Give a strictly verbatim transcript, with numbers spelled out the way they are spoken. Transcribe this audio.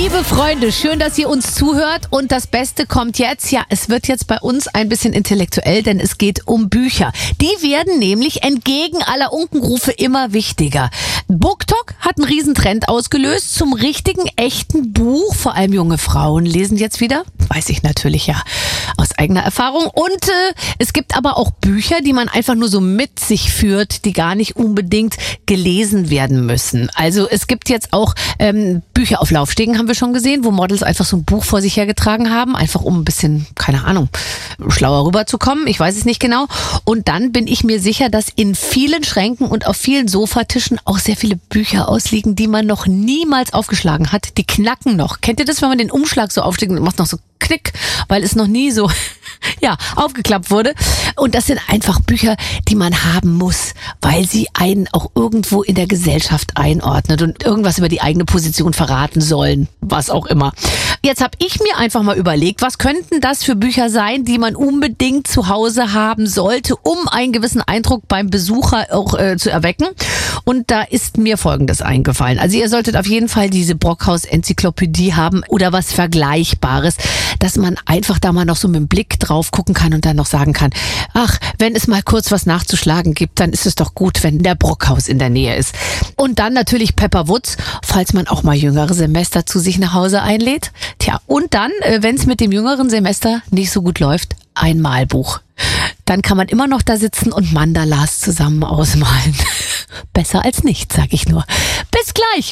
Liebe Freunde, schön, dass ihr uns zuhört und das Beste kommt jetzt. Ja, es wird jetzt bei uns ein bisschen intellektuell, denn es geht um Bücher. Die werden nämlich entgegen aller Unkenrufe immer wichtiger. BookTok hat einen Riesentrend ausgelöst zum richtigen, echten Buch. Vor allem junge Frauen lesen jetzt wieder. Weiß ich natürlich ja aus eigener Erfahrung. Und äh, es gibt aber auch Bücher, die man einfach nur so mit sich führt, die gar nicht unbedingt gelesen werden müssen. Also es gibt jetzt auch ähm, Bücher auf Laufstegen, haben wir schon gesehen, wo Models einfach so ein Buch vor sich hergetragen haben, einfach um ein bisschen, keine Ahnung, schlauer rüberzukommen. Ich weiß es nicht genau. Und dann bin ich mir sicher, dass in vielen Schränken und auf vielen Sofatischen auch sehr viele Bücher ausliegen, die man noch niemals aufgeschlagen hat. Die knacken noch. Kennt ihr das, wenn man den Umschlag so aufschlägt und macht noch so Knick, weil es noch nie so ja, aufgeklappt wurde. Und das sind einfach Bücher, die man haben muss, weil sie einen auch irgendwo in der Gesellschaft einordnet und irgendwas über die eigene Position verraten sollen, was auch immer. Jetzt habe ich mir einfach mal überlegt, was könnten das für Bücher sein, die man unbedingt zu Hause haben sollte, um einen gewissen Eindruck beim Besucher auch äh, zu erwecken. Und da ist mir Folgendes eingefallen. Also ihr solltet auf jeden Fall diese Brockhaus-Enzyklopädie haben oder was Vergleichbares, dass man einfach da mal noch so mit dem Blick drauf gucken kann und dann noch sagen kann, ach, wenn es mal kurz was nachzuschlagen gibt, dann ist es doch gut, wenn der Brockhaus in der Nähe ist. Und dann natürlich Pepper Woods, falls man auch mal jüngere Semester zu sich nach Hause einlädt. Tja, und dann, wenn es mit dem jüngeren Semester nicht so gut läuft, ein Malbuch. Dann kann man immer noch da sitzen und Mandalas zusammen ausmalen. Besser als nichts, sag ich nur. Bis gleich!